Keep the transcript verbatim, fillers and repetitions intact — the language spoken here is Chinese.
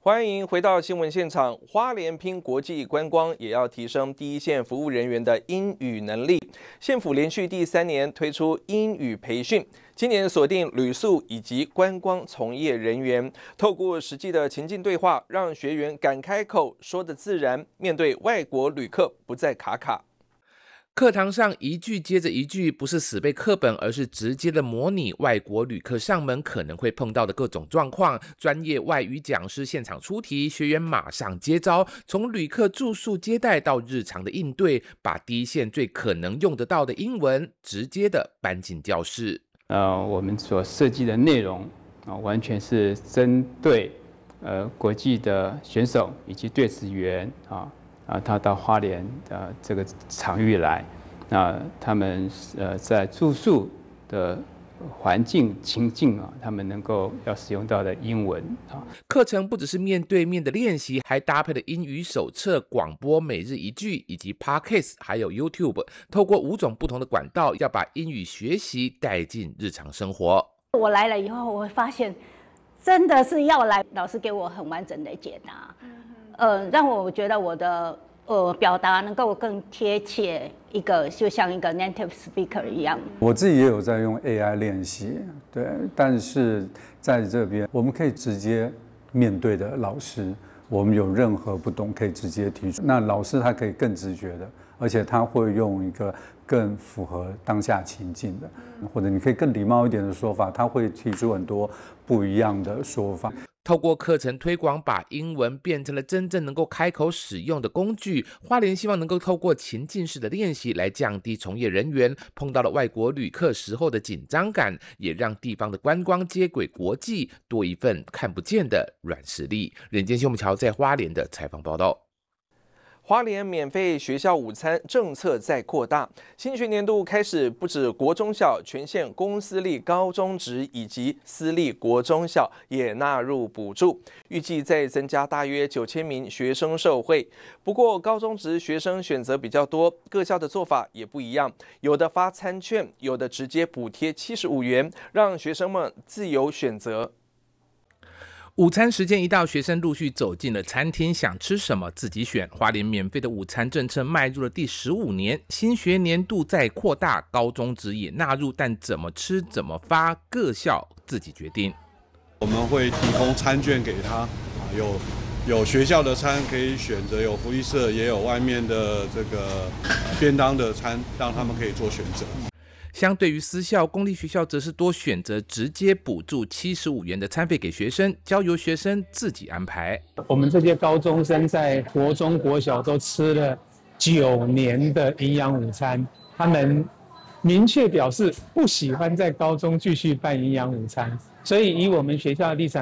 欢迎回到新闻现场。花莲拼国际观光，也要提升第一线服务人员的英语能力。县府连续第三年推出英语培训，今年锁定旅宿以及观光从业人员，透过实际的情境对话，让学员敢开口，说得自然，面对外国旅客不再卡卡。 课堂上一句接着一句，不是死背课本，而是直接的模拟外国旅客上门可能会碰到的各种状况。专业外语讲师现场出题，学员马上接招，从旅客住宿接待到日常的应对，把第一线最可能用得到的英文直接的搬进教室。 呃，我们所设计的内容啊，完全是针对呃国际的选手以及队职员啊。啊，他到花莲的这个场域来，那他们呃在住宿的环境情境啊，他们能够要使用到的英文啊。 课程不只是面对面的练习，还搭配了英语手册、广播每日一句以及 Podcast， 还有 YouTube， 透过五种不同的管道，要把英语学习带进日常生活。 我来了以后，我会发现真的是要来，老师给我很完整的解答。呃，让我觉得我的呃表达能够更贴切，一个就像一个 native speaker 一样。 我自己也有在用 A I 练习，对，但是在这边我们可以直接面对的老师，我们有任何不懂可以直接提出，那老师他可以更直觉的，而且他会用一个更符合当下情境的，或者你可以更礼貌一点的说法，他会提出很多不一样的说法。 透过课程推广，把英文变成了真正能够开口使用的工具。花莲希望能够透过情境式的练习，来降低从业人员碰到了外国旅客时候的紧张感，也让地方的观光接轨国际，多一份看不见的软实力。人间新闻桥在花莲的采访报道。 花莲免费学校午餐政策在扩大，新学年度开始，不止国中小，全县公私立高中职以及私立国中小也纳入补助，预计再增加大约九千名学生受惠。不过，高中职学生选择比较多，各校的做法也不一样，有的发餐券，有的直接补贴七十五元，让学生们自由选择。 午餐时间一到，学生陆续走进了餐厅，想吃什么自己选。花莲免费的午餐政策迈入了第十五年，新学年度再扩大，高中职也纳入，但怎么吃怎么发，各校自己决定。 我们会提供餐券给他，有有学校的餐可以选择，有福利社也有外面的这个便当的餐，让他们可以做选择。 相对于私校，公立学校则是多选择直接补助七十五元的餐费给学生，交由学生自己安排。 我们这些高中生在国中国小都吃了九年的营养午餐，他们明确表示不喜欢在高中继续办营养午餐，所以以我们学校的立场